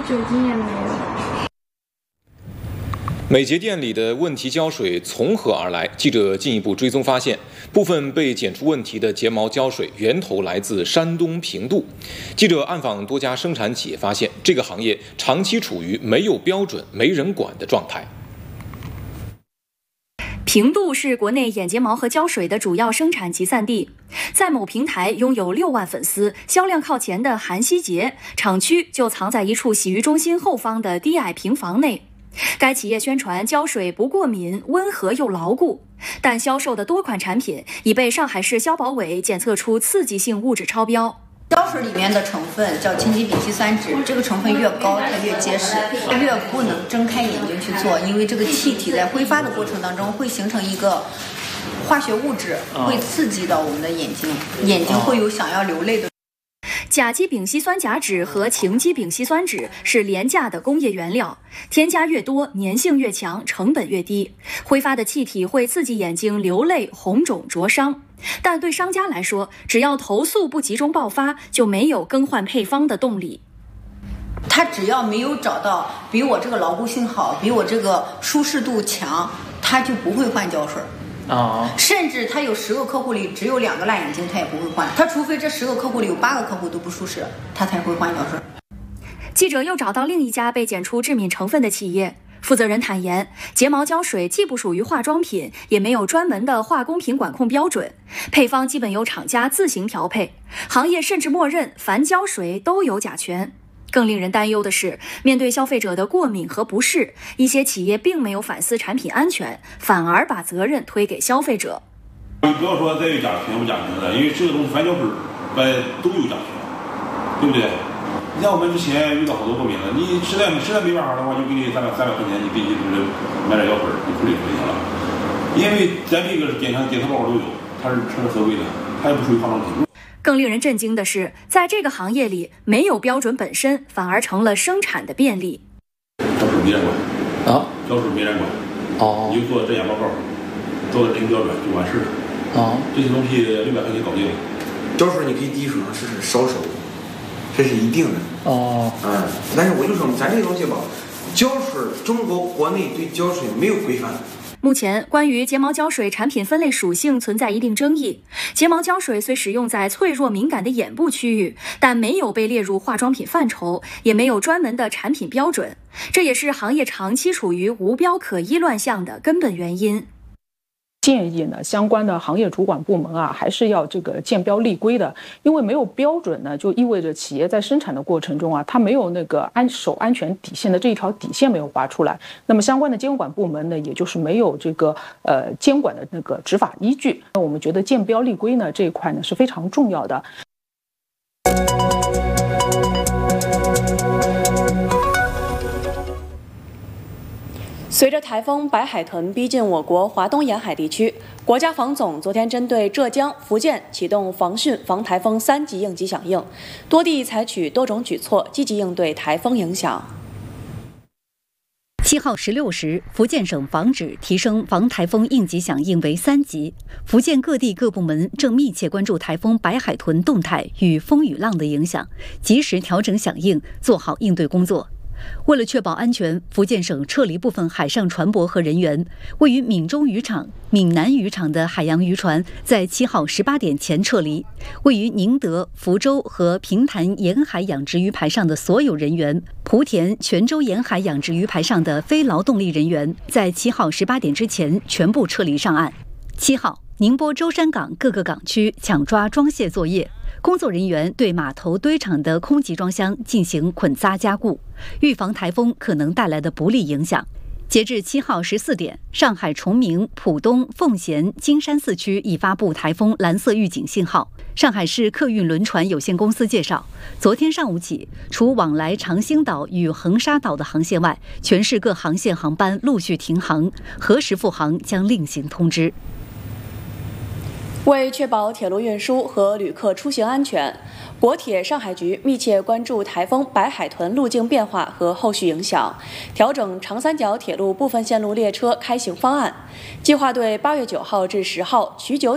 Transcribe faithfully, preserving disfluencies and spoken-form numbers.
酒精也没有。 美节店里的问题胶水从何而来？记者进一步追踪发现，部分被检出问题的睫毛胶水源头来自山东平度。记者暗访多家生产企业，发现这个行业长期处于没有标准、没人管的状态。 平度是国内眼睫毛和胶水的主要生产集散地，在某平台拥有六万粉丝、销量靠前的韩熙洁，厂区就藏在一处洗浴中心后方的低矮平房内。该企业宣传胶水不过敏、温和又牢固，但销售的多款产品已被上海市消保委检测出刺激性物质超标。 胶水里面的成分叫氢基丙烯酸酯，这个成分越高，它越结实，越不能睁开眼睛去做，因为这个气体在挥发的过程当中会形成一个化学物质，会刺激到我们的眼睛，眼睛会有想要流泪的。 甲基丙烯酸甲酯和氰基丙烯酸酯是廉价的工业原料，添加越多，粘性越强，成本越低。挥发的气体会刺激眼睛流泪、红肿、灼伤。但对商家来说，只要投诉不集中爆发，就没有更换配方的动力。 他只要没有找到比我这个牢固性好、比我这个舒适度强，他就不会换胶水。 啊， 甚至他有十个客户里只有两个辣眼睛，他也不会换。他除非这十个客户里有八个客户都不舒适，他才会换胶水。 记者又找到另一家被检出致敏成分的企业，负责人坦言，睫毛胶水既不属于化妆品，也没有专门的化工品管控标准，配方基本由厂家自行调配，行业甚至默认凡胶水都有甲醛。更令人担忧的是，面对消费者的过敏和不适，一些企业并没有反思产品安全，反而把责任推给消费者。 你不要说再有甲醛不甲醛的，因为这个东西凡胶水本都有甲醛，对不对？你像我们之前遇到好多过敏了，你实在实在没办法的话，就给你三百三百块钱，你必须就是买点药水，你处理处理行了。因为咱这个检查检测报告都有，它是它是合规的，它也不属于化妆品。 更令人震惊的是，在这个行业里，没有标准本身反而成了生产的便利。 胶水没人管啊， 胶水没人管哦， 你就做质检报告，做个真标准就完事了。 哦， 这些东西六百块钱搞定。 胶水你可以滴手上试试烧手，这是一定的。 哦， 嗯，但是我就说咱这东西吧，胶水中国国内对胶水没有规范。 目前，关于睫毛胶水产品分类属性存在一定争议。睫毛胶水虽使用在脆弱敏感的眼部区域，但没有被列入化妆品范畴，也没有专门的产品标准，这也是行业长期处于无标可依乱象的根本原因。 建议呢，相关的行业主管部门啊，还是要这个建标立规的，因为没有标准呢，就意味着企业在生产的过程中啊，它没有那个安守安全底线的这一条底线没有划出来，那么相关的监管部门呢，也就是没有这个呃监管的那个执法依据。那我们觉得建标立规呢这一块呢是非常重要的。 随着台风白海豚逼近我国华东沿海地区，国家防总昨天针对浙江、福建启动防汛防台风三级应急响应，多地采取多种举措，积极应对台风影响。 七号十六时，福建省防指提升防台风应急响应为三级。福建各地各部门正密切关注台风白海豚动态与风雨浪的影响，及时调整响应，做好应对工作。为了确保安全，福建省撤离部分海上船舶和人员。位于闽中渔场、闽南渔场的海洋渔船在七号十八点前撤离。位于宁德、福州和平潭沿海养殖鱼排上的所有人员，莆田、泉州沿海养殖鱼排上的非劳动力人员，在七号十八点之前全部撤离上岸。七号，宁波舟山港各个港区抢抓装卸作业。工作人员对码头堆场的空集装箱进行捆扎加固，预防台风可能带来的不利影响。截至七号十四点，上海崇明、浦东、奉贤、金山四区已发布台风蓝色预警信号。上海市客运轮船有限公司介绍，昨天上午起，除往来长兴岛与横沙岛的航线外，全市各航线航班陆续停航，何时复航将另行通知。 为确保铁路运输和旅客出行安全，国铁上海局密切关注台风白海豚路径变化和后续影响，调整长三角铁路部分线路列车开行方案，计划对八月九号至十号衢九